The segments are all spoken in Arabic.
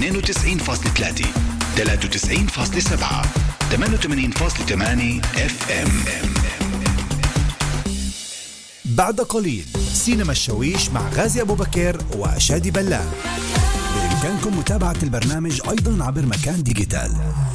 92.3 93.7 88.8 FM. بعد قليل سينما الشويش مع غازي أبو بكر وشادي بلان. بإمكانكم متابعة البرنامج أيضا عبر مكان ديجيتال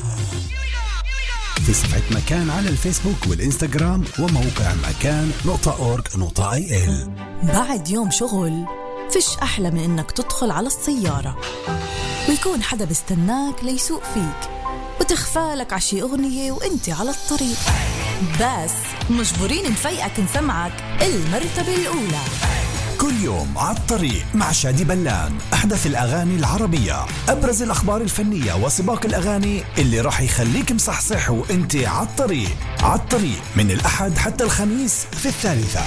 في صفحة مكان على الفيسبوك والإنستغرام وموقع مكان.org.il. بعد يوم شغل فيش أحلى من إنك تدخل على السيارة ويكون حدا بيستناك ليسوق فيك وتخفالك عشي أغنية وإنتي على الطريق، بس مجبورين نفيقك نسمعك المرتبة الأولى. كل يوم على الطريق مع شادي بلان، أحدث الأغاني العربية، أبرز الأخبار الفنية وسباق الأغاني اللي راح يخليك مصحصح وإنتي على الطريق. على الطريق من الأحد حتى الخميس في 3.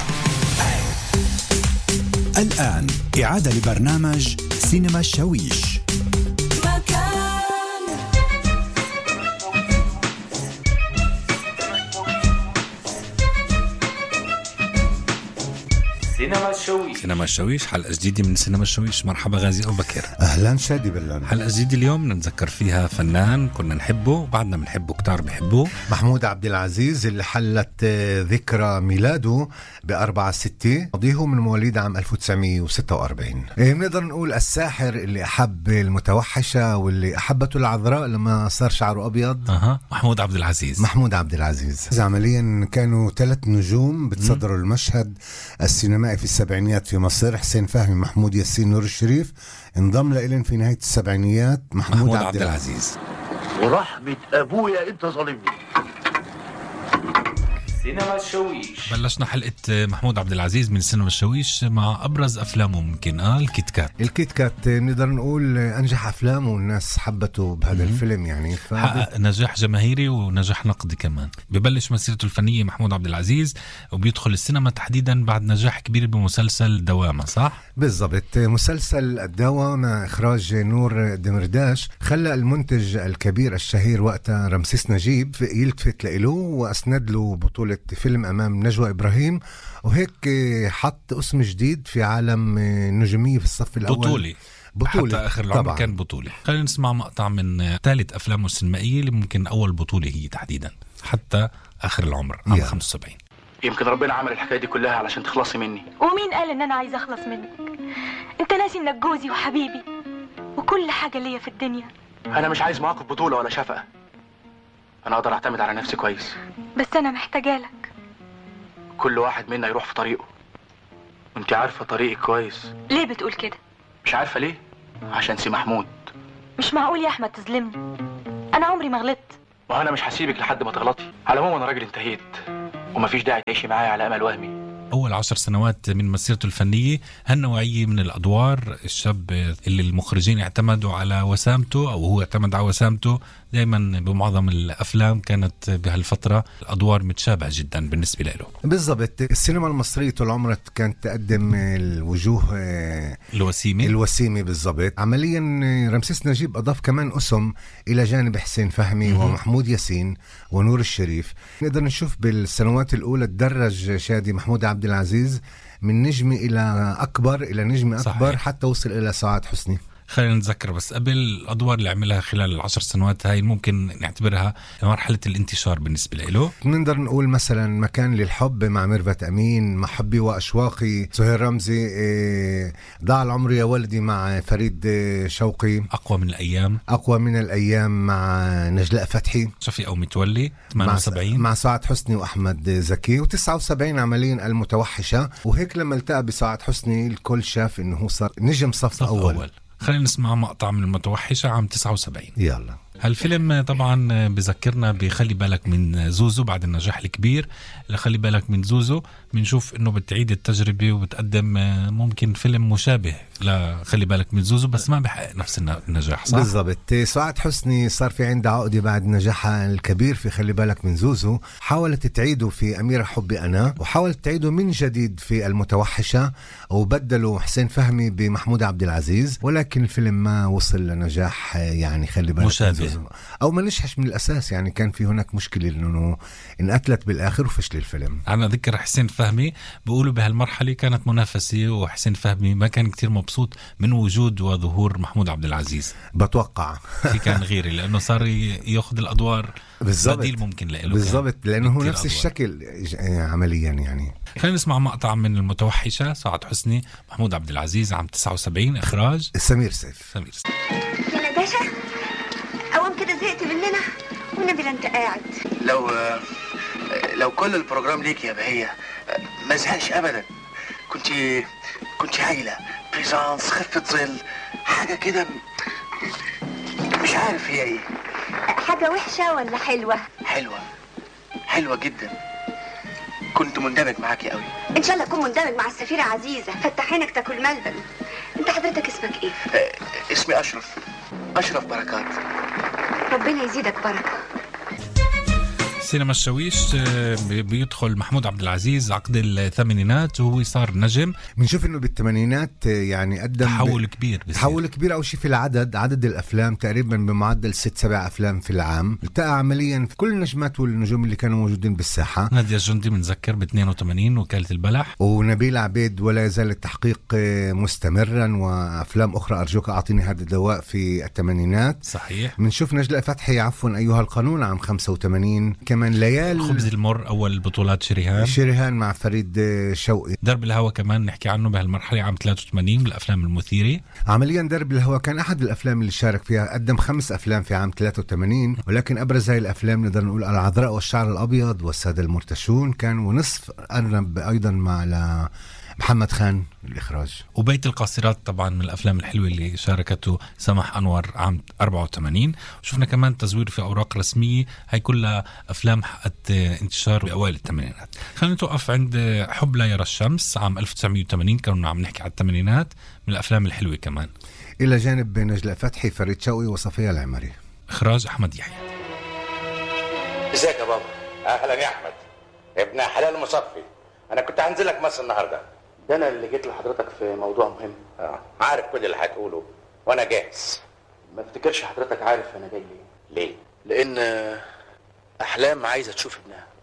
الآن إعادة لبرنامج سينما الشويش. سينما الشويش، حلقة جديدة من سينما الشويش. مرحبا غازي أبو بكر. أهلا شادي بلان. حلقة جديدة اليوم نتذكر فيها فنان كنا نحبه وبعدنا بنحبه كتار بيحبوه، محمود عبد العزيز، اللي حلت ذكرى ميلاده ب4/6 ماضيه من مواليد عام 1946. بنقدر نقول الساحر اللي أحب المتوحشة واللي أحبته العذراء لما صار شعره أبيض. محمود عبد العزيز. محمود عبد العزيز عمليا كانوا 3 نجوم بتصدروا المشهد السينمائي في السبعينيات في مصر: حسين فهمي، محمود ياسين، نور الشريف. انضم لإلهم في نهاية السبعينيات محمود عبد العزيز. ورحمة أبويا أنت ظالمني. سينما الشويش. بلشنا حلقة محمود عبد العزيز من سينما الشويش مع أبرز أفلامه ممكن الكيت كات. الكيت كات نقدر نقول أنجح أفلامه والناس حبته بهذا الفيلم، يعني حقق نجاح جماهيري ونجاح نقدي كمان. ببلش مسيرته الفنية محمود عبد العزيز وبيدخل السينما تحديدا بعد نجاح كبير بمسلسل دوامة، صح؟ بالضبط. مسلسل الدوامة إخراج نور دمرداش خلى المنتج الكبير الشهير وقتها رمسيس نجيب يلتفت له وأسند له بطولة فيلم أمام نجوى إبراهيم، وهيك حط اسم جديد في عالم نجومية في الصف الأول. بطولة حتى آخر العمر كان بطولة. خلينا نسمع مقطع من ثالث أفلامه السينمائية اللي ممكن أول بطولة هي تحديدا حتى آخر العمر عام 75. يمكن ربنا عمل الحكاية دي كلها علشان تخلصي مني. ومين قال ان انا عايزه اخلص منك؟ انت ناسي انك جوزي وحبيبي وكل حاجه ليا في الدنيا. انا مش عايز معاك بطولة ولا شفقة، انا اقدر اعتمد على نفسي كويس. بس انا محتاجه لك. كل واحد منا يروح في طريقه، وانت عارفة طريقك كويس. ليه بتقول كده؟ مش عارفة ليه؟ عشان سي محمود. مش معقول يا احمد تظلمني، انا عمري ما غلطت. وانا مش هسيبك لحد ما تغلطي. على العموم انا راجل انتهيت ومفيش داعي تعيشي معايا على امل وهمي. أول 10 سنوات من مسيرته الفنية هالنوعية من الأدوار، الشاب اللي المخرجين اعتمدوا على وسامته أو هو اعتمد على وسامته. دايما بمعظم الأفلام كانت بهالفترة الأدوار متشابهة جدا بالنسبة له. بالضبط. السينما المصرية طول عمرها كانت تقدم الوجوه الوسيمة بالضبط. عمليا رمسيس نجيب أضاف كمان اسم إلى جانب حسين فهمي ومحمود ياسين ونور الشريف. نقدر نشوف بالسنوات الأولى تدرج شادي محمود عبد العزيز من نجم إلى أكبر إلى نجم أكبر. صحيح. حتى وصل إلى سعاد حسني. خلينا نتذكر بس قبل الأدوار اللي عملها خلال 10 سنوات هاي ممكن نعتبرها مرحلة الانتشار بالنسبة له. نقدر نقول مثلا مكان للحب مع ميرفت أمين، محبي وأشواقي سهير رمزي، ضاع العمر يا ولدي مع فريد شوقي، أقوى من الأيام مع نجلاء فتحي، شفيق أو متولي 78 مع سعاد حسني وأحمد زكي، و79 عمليا المتوحشة. وهيك لما التقى بسعاد حسني الكل شاف إنه صار نجم صف أول. خلينا نسمع مقطع من المتوحشة عام 79. يلا. هالفيلم طبعا بذكرنا بخلي بالك من زوزو. بعد النجاح الكبير لخلي بالك من زوزو بنشوف انه بتعيد التجربة وبتقدم ممكن فيلم مشابه لخلي بالك من زوزو بس ما بحقق نفس النجاح، صح؟ بالضبط. سعاد حسني صار في عندها عقدة بعد نجاحها الكبير في خلي بالك من زوزو، حاولت تعيده في أميرة حبي أنا، وحاولت تعيده من جديد في المتوحشة، وبدلوا حسين فهمي بمحمود عبد العزيز، ولكن الفيلم ما وصل لنجاح يعني خلي بالك مشابه او ما نجحش من الاساس، يعني كان في هناك مشكله انه انقتلت بالاخر وفشل الفيلم. انا اذكر حسين فهمي بيقولوا بهالمرحله كانت منافسه، وحسين فهمي ما كان كتير مبسوط من وجود وظهور محمود عبد العزيز. بتوقع في كان غيري لانه صار ياخذ الادوار بديل ممكن له بالضبط، لانه هو نفس الشكل عمليا. يعني خلينا نسمع مقطع من المتوحشه سعاد حسني محمود عبد العزيز عام 79، اخراج سمير سيف. يا نداشة قوام كده، زهقت مننا والنبي لا انت قاعد. لو كل البروجرام ليك يا بهية ما زهقش ابدا. كنت هايله، بريزانس، خفه ظل، حاجه كده مش عارف هي ايه. حاجه وحشه ولا حلوه؟ حلوه جدا. كنت مندمج معاكي قوي. ان شاء الله اكون مندمج مع السفيره عزيزه. فتح عينك تاكل ملبن. انت حضرتك اسمك ايه؟ اسمي اشرف بركات. ربنا يزيدك بركه. سينما الشويش بيدخل محمود عبد العزيز عقد الثمانينات وهو صار نجم. بنشوف انه بالثمانينات يعني قدم تحول كبير او شيء في عدد الافلام تقريبا بمعدل 6-7 افلام في العام. التقى عمليا في كل النجمات والنجوم اللي كانوا موجودين بالساحه. نادية الجندي بنذكر ب82 وكالة البلح، ونبيل عبيد ولا يزال التحقيق مستمرا، وافلام اخرى ارجوك اعطيني هذا الدواء في الثمانينات. صحيح. بنشوف نجلاء فتحي عفوا ايها القانون عام 85. كمان ليال خبز المر أول البطولات شريهان مع فريد شوقي. درب الهوى كمان نحكي عنه بهالمرحلة عام 83 من الأفلام المثيرة. عمليا درب الهوى كان أحد الأفلام اللي شارك فيها، قدم 5 أفلام في عام 83، ولكن أبرز هاي الأفلام نقدر نقول العذراء والشعر الأبيض والسادة المرتشون كان، ونصف أرنب أيضا مع محمد خان الإخراج. وبيت القاصرات طبعا من الأفلام الحلوة اللي شاركته سمح أنور عام 84. وشفنا كمان تزوير في أوراق رسمية، هاي كلها أفلام حققت انتشار بأوائل الثمانينات. خلينا نتوقف عند حب لا يرى الشمس عام 1980، كنا عم نحكي على الثمانينات من الأفلام الحلوة كمان، إلى جانب نجلاء فتحي، فريد شوقي، وصفية العمري. إخراج أحمد يحيى. ازيك يا بابا؟ أهلا يا أحمد ابن حلال مصفي. أنا كنت هنزل لك مصر النهارده. ده انا اللي جيت لحضرتك في موضوع مهم. عارف كل اللي هتقوله وانا جاهز. ما افتكرش حضرتك عارف انا جاي ليه؟ لان احلام عايزه تشوف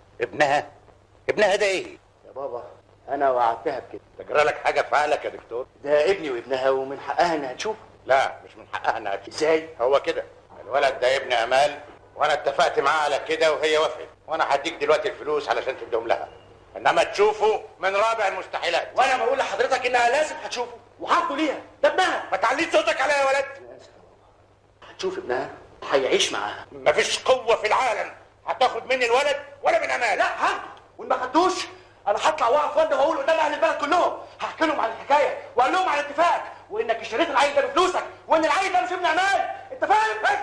ابنها ده ايه يا بابا؟ انا وعدتها بكده. تجرى لك حاجه في عقلك يا دكتور؟ ده ابني وابنها ومن حقها انها تشوف. لا مش من حقها انها تشوف. ازاي؟ هو كده الولد ده ابن امال، وانا اتفقت معاه على كده وهي وافقت، وانا هديك دلوقتي الفلوس علشان تديهم لها، انما تشوفه من رابع المستحيلات. وانا بقول لحضرتك انها لازم هتشوفه وهاخده ليها. ده ابنها. ما تعليش صوتك عليا يا ولد. هتشوف ابنها هيعيش معاها. مفيش قوه في العالم هتاخد مني الولد ولا من امال. لا هاخده، وان ما خدوش انا هطلع واقف وانا واقول قدام اهل البلد كلهم، هحكي لهم على الحكايه واقول لهم على اتفاق، وانك اشتريت العيل ده بفلوسك، وان العيل ده مش ابن امال. انت فاهم؟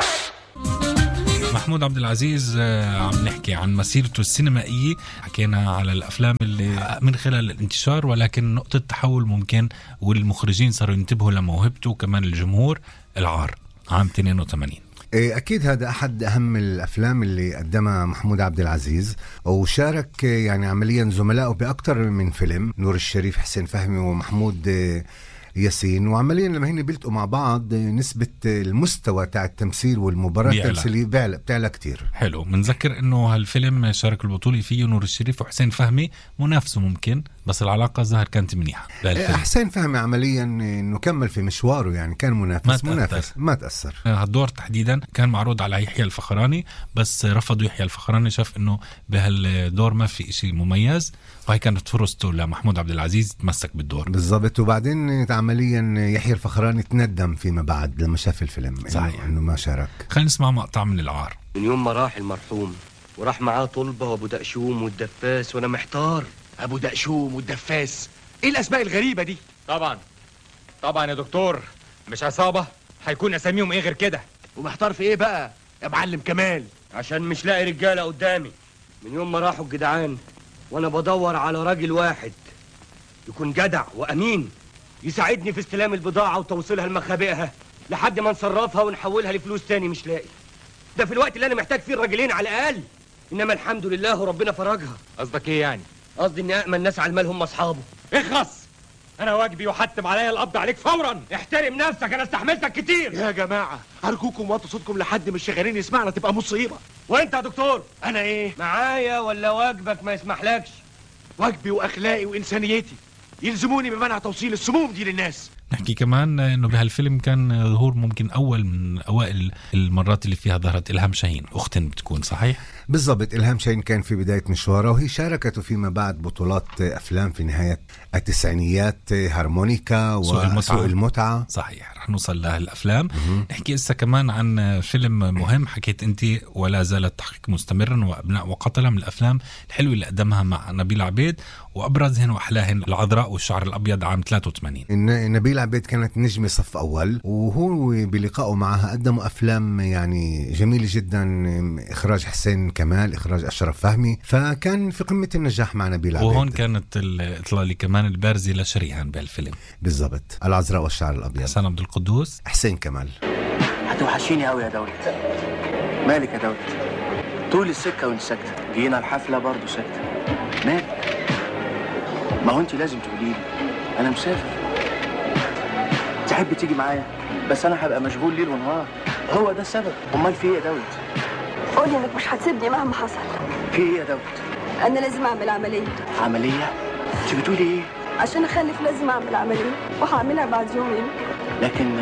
محمود عبد العزيز عم نحكي عن مسيرته السينمائية، حكينا على الأفلام اللي من خلال الانتشار، ولكن نقطة تحول ممكن والمخرجين صاروا ينتبهوا لموهبته، وكمان الجمهور العار عام 82. أكيد هذا أحد أهم الأفلام اللي قدمها محمود عبد العزيز، وشارك يعني عمليا زملائه بأكثر من فيلم، نور الشريف، حسين فهمي، ومحمود ياسين. وعمليا لما هن بيلتقوا مع بعض نسبة المستوى تاع التمثيل والمباراة التمثيلية بتعلى كتير. حلو. منذكر انه هالفيلم شارك البطولة فيه نور الشريف وحسين فهمي، منافسه ممكن، بس العلاقة ظهر كانت منيحة. حسين فهمي عمليا انه كمل في مشواره، يعني كان منافس ما تأثر. هالدور تحديدا كان معروض على يحيى الفخراني، بس رفضوا يحيى الفخراني، شاف انه بهالدور ما في شيء مميز، وهي كانت فرصته لمحمود عبد العزيز يتمسك بالدور. بالضبط. وبعدين عمليا يحيى الفخراني تندم فيما بعد لما شاف الفيلم انه ما شارك. خلينا نسمع مقطع من العار. من يوم ما راح المرحوم وراح معاه طلبة وابو دقشوم والدفاس، وانا محتار. ابو دقشوم والدفاس، ايه الاسماء الغريبة دي؟ طبعا يا دكتور، مش عصابة، هيكون اساميهم ايه غير كده؟ ومحتار في ايه بقى يا معلم كمال؟ عشان مش لاقي رجالة قدامي. من يوم ما راحوا الجدعان وانا بدور على راجل واحد يكون جدع وامين، يساعدني في استلام البضاعة وتوصيلها لمخابئها لحد ما نصرفها ونحولها لفلوس تاني. مش لاقي. ده في الوقت اللي انا محتاج فيه الراجلين على الاقل، انما الحمد لله ربنا فرجها. قصدك ايه يعني؟ قصدي ان أأمن الناس على المال هم اصحابه. اخلص. انا واجبي وحتم عليا القبض عليك فورا. احترم نفسك، انا استحملتك كتير. يا جماعه ارجوكم وطوا صوتكم لحد من الشغالين يسمعنا، تبقى مصيبه. وانت يا دكتور انا ايه معايا ولا واجبك ما يسمحلكش؟ واجبي واخلاقي وانسانيتي يلزموني بمنع توصيل السموم دي للناس. نحكي كمان انه بهالفيلم كان ظهور ممكن اول من اوائل المرات اللي فيها ظهرت إلهام شاهين، اختن بتكون صحيح؟ بالضبط. إلهام شاهين كان في بداية مشواره، وهي شاركته فيما بعد بطولات أفلام في نهاية التسعينيات، هارمونيكا وسوق المتعة. صحيح، رح نوصل لهالأفلام. نحكي إسا كمان عن فيلم مهم حكيت أنت ولا زال التحقيق مستمرا وأبناء وقتلة، من الأفلام الحلوة اللي قدمها مع نبيل عبيد، وأبرزهن وأحلاهن العذراء والشعر الأبيض عام 83. نبيل عبيد كانت نجمة صف أول، وهو بلقائه معها قدموا أفلام يعني جميلة جدا، إخراج حسين كمال، إخراج أشرف فهمي، فكان في قمة النجاح مع نبيل عبيد. وهون كانت الإطلالة كمان البارزة لشريهان بهالفيلم. بالضبط، العذراء والشعر الأبيض، حسن عبد القدوس، حسين كمال. هتوحشيني قوي يا دولت. مالك يا دولت؟ طول السكة وانت ساكتة، جينا الحفلة برضو ساكتة، مالك؟ ما هو انت لازم تقوليلي أنا مسافر. تحب تيجي معايا؟ بس أنا هبقى مشغول ليل ونهار، هو ده السبب. أمال في إيه يا دولت؟ قولي انك مش هتسيبني مهما حصل. في إيه يا دولت؟ انا لازم اعمل عمليه. عملية؟ انت بتقولي إيه؟ عشان اخلف لازم اعمل عمليه، وهعملها بعد يومين. لكن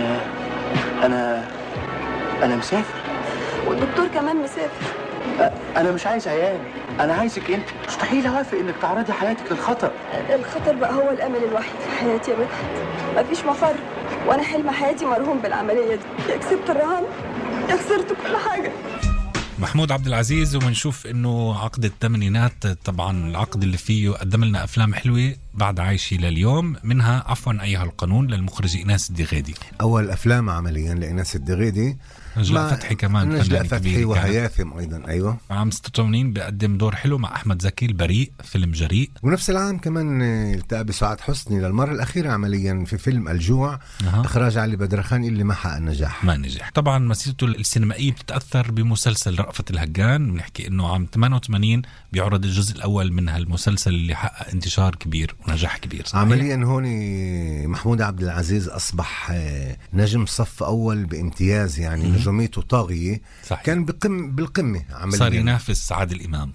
أنا مسافر، والدكتور كمان مسافر. أنا مش عايز عيال، أنا عايزك أنت. مستحيل أوافق إنك تعرضي حياتك للخطر. الخطر بقى هو الأمل الوحيد في حياتي يا مدحت، مفيش مفر، وأنا حلم حياتي مرهون بالعملية دي. يا كسبت الرهان يا خسرت كل حاجة. محمود عبد العزيز، وبنشوف انه عقد الثمانينات طبعا العقد اللي فيه قدم لنا افلام حلوه بعد عايشي لليوم، منها عفوا ايها القانون للمخرج ايناس الدغيدي. اول افلام عمليا لايناس الدغيدي. نجلاء فتحي كمان، نجلاء فتحي وهياثم ايضا. ايوه، عام 86 بقدم دور حلو مع احمد زكي، البريء، فيلم جريء. ونفس العام كمان التقى بسعاد حسني للمره الاخيره عمليا في فيلم الجوع، اخراج علي بدرخان اللي ما حقق النجاح، ما نجح. طبعا مسيرته السينمائيه بتتاثر بمسلسل رأفت الهجان. بنحكي انه عام 88 بيعرض الجزء الاول من هالمسلسل اللي حقق انتشار كبير ونجاح كبير. صحيح؟ عمليا هون محمود عبد العزيز اصبح نجم صف اول بامتياز، يعني نجوميته طاغيه. صحيح. كان بالقمه عمليا، صار ينافس عادل امام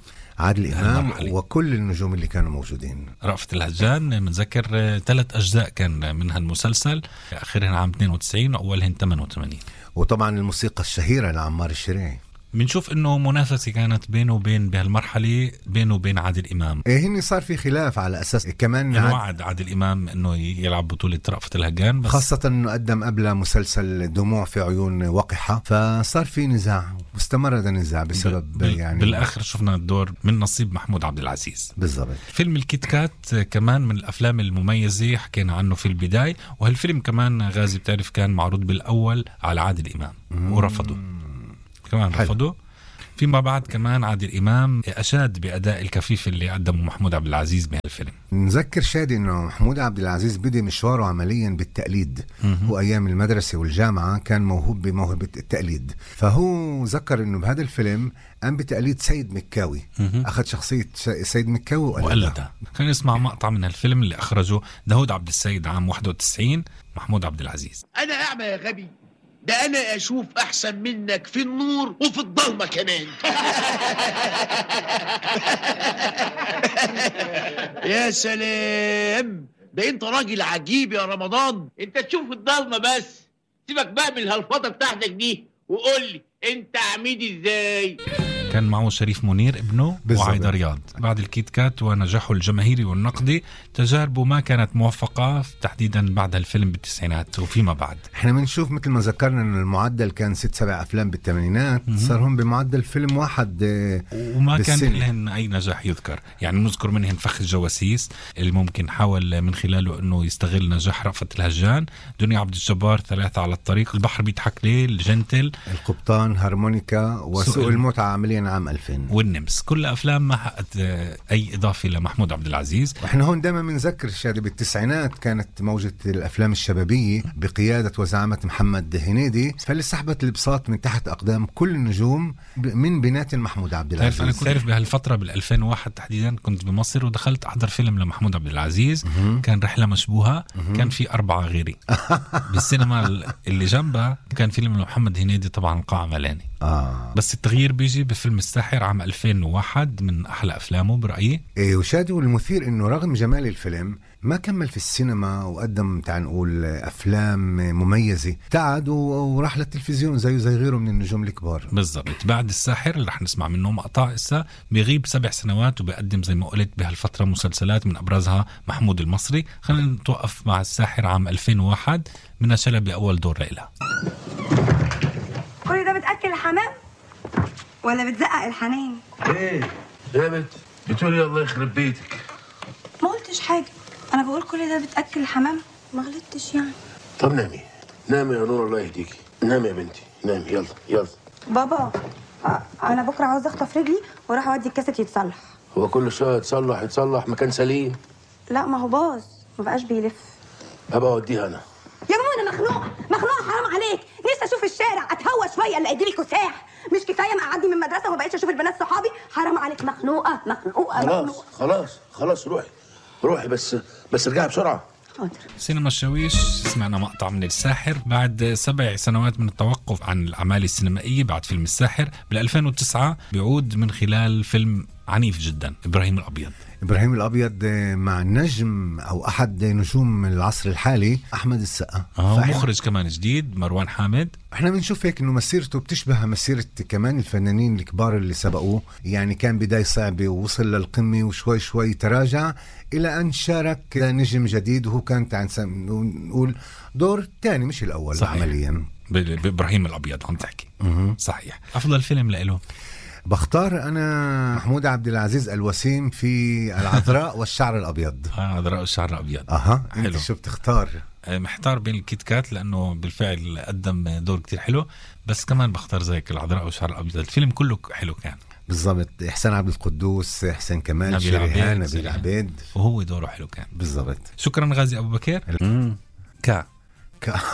وكل النجوم اللي كانوا موجودين. رأفت الهجان منذكر 3 أجزاء كان من هالمسلسل، آخرهن عام 92 وأولهن 88. وطبعا الموسيقى الشهيرة لعمار الشريعي. بنشوف انه منافسه كانت بينه وبين بهالمرحله بينه وبين عادل امام. هني صار في خلاف على اساس كمان وعد عادل امام انه يلعب بطوله رأفت الهجان، بس خاصه انه قدم قبل مسلسل دموع في عيون وقحه، فصار في نزاع واستمر هذا النزاع بسبب يعني بالاخر شفنا الدور من نصيب محمود عبد العزيز. بالضبط. فيلم الكيت كات كمان من الافلام المميزه، حكينا عنه في البدايه، وهالفيلم كمان غازي بتعرف كان معروض بالاول على عادل امام ورفضوا كمان. رفضوا. فيما بعد كمان عادل إمام أشاد بأداء الكفيف اللي قدمه محمود عبد العزيز بهالفيلم. نذكر شادي إنه محمود عبد العزيز بدأ مشواره عمليا بالتقليد. هو أيام المدرسة والجامعة كان موهوب بموهبة التقليد، فهو ذكر إنه بهذا الفيلم قام بتقليد سيد مكاوي. أخذ شخصية سيد مكاوي وقلدها. خلينا نسمع مقطع من الفيلم اللي أخرجه داود عبد السيد عام 91 محمود عبد العزيز. أنا أعمى يا غبي، ده أنا أشوف أحسن منك في النور وفي الضلمة كمان. يا سلام، ده أنت راجل عجيب يا رمضان. أنت تشوف الضلمة بس، سيبك بقى من الهلفطة بتاعتك دي وقول لي أنت عميد إزاي؟ كان معه شريف منير ابنه وعايدة رياض. بعد الكيت كات ونجاحه الجماهيري والنقدي، تجاربه ما كانت موفقة تحديدا بعد الفيلم بالتسعينات وفيما بعد. احنا بنشوف مثل ما ذكرنا ان المعدل كان 6-7 افلام بالثمانينات، صار هم بمعدل فيلم واحد وما كان لهن اي نجاح يذكر. يعني نذكر منهن فخ الجواسيس اللي ممكن حاول من خلاله انه يستغل نجاح رأفت الهجان، دنيا عبد الجبار، 3 على الطريق، البحر بيضحك ليه، الجنتل، القبطان، هارمونيكا، وسوق المتعة عمليا كان عام 2000. والنمس، كل أفلام ما حققت أي إضافة لمحمود عبد العزيز. وإحنا هون دائما بنذكر شادي بالتسعينات كانت موجة الأفلام الشبابية بقيادة وزعامة محمد هنيدي، فاللي سحبت البساط من تحت أقدام كل النجوم من بنات محمود عبد العزيز. أنا كنت أعرف بهالفترة بال2001 تحديدا، كنت بمصر ودخلت أحضر فيلم لمحمود عبد العزيز كان رحلة مشبوهة، كان في 4 غيري بالسينما اللي جنبها كان فيلم لمحمد هنيدي طبعا القاعة ملاني. بس التغيير بيجي بفيلم الساحر عام 2001 من أحلى أفلامه برأيي. وشادي والمثير إنه رغم جمال الفيلم ما كمل في السينما وقدم تعال نقول أفلام مميزة، ابتعد وراح للتلفزيون زي غيره من النجوم الكبار. بالضبط. بعد الساحر اللي رح نسمع منه مقطع إسا بيغيب 7 سنوات وبيقدم زي ما قلت بهالفترة مسلسلات من أبرزها محمود المصري. خلينا نتوقف مع الساحر عام 2001 من شلبي أول دور لإلها. كل ده بتأكل الحمام ولا بتزقق الحنان؟ ايه يا بنت بتقولي الله يخرب بيتك؟ ما قلتش حاجة، أنا بقول كل ده بتأكل الحمام، ما غلطتش يعني. طب نامي نامي يا نور الله يهديكي، نامي يا بنتي نامي، يلا يلا. بابا أنا بكرة عاوز أخطف رجلي وراح أودي الكاسيت يتصلح. هو كل شوية يتصلح مكان سليم؟ لا ما هو باظ ما بقاش بيلف. هبقى أوديها أنا. يا ماما أنا مخنوقة حرام عليك، نفسي أشوف الشارع أتهوى شوية اللي أديلي كساح، مش كفاية ما أعدي من المدرسة وما بقيتش أشوف البنات صحابي، حرام عليك. مخنوقة. خلاص روحي بس ارجعي بسرعة. سينما الشاويش سمعنا مقطع من الساحر بعد 7 سنوات من التوقف عن الأعمال السينمائية. بعد فيلم الساحر بال2009 بيعود من خلال فيلم عنيف جدا، إبراهيم الأبيض مع نجم أو أحد نجوم العصر الحالي أحمد السقا، مخرج كمان جديد مروان حامد. احنا بنشوف هيك إنه مسيرته بتشبه مسيرة كمان الفنانين الكبار اللي سبقوه، يعني كان بداية صعبة ووصل للقمة وشوي شوي تراجع إلى أن شارك نجم جديد، وهو كان نقول دور تاني مش الأول. صحيح. عمليا بإبراهيم الأبيض هم تحكي. صحيح. أفضل فيلم لإله بختار أنا محمود عبد العزيز الوسيم في العذراء والشعر الأبيض. العذراء والشعر الأبيض. حلو. انت شو بتختار؟ محتار بين الكيت كات لأنه بالفعل قدم دور كتير حلو، بس كمان بختار زيك العذراء والشعر الأبيض. الفيلم كله حلو كان. بالضبط. إحسان عبد القدوس، حسين كمال، نبيل العبيد، وهو دوره حلو كان. بالضبط. شكرا غازي أبو بكر.